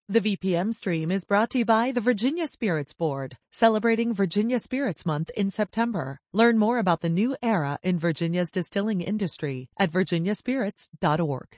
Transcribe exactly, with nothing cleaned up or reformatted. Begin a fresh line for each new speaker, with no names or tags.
The V P M stream is brought to you by the Virginia Spirits Board, celebrating Virginia Spirits Month in September. Learn more about the new era in Virginia's distilling industry at virginia spirits dot org.